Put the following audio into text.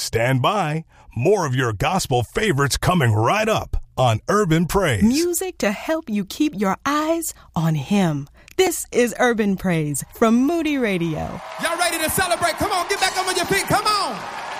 Stand by. More of your gospel favorites coming right up on Urban Praise. Music to help you keep your eyes on Him. This is Urban Praise from Moody Radio. Y'all ready to celebrate? Come on, get back up on your feet. Come on.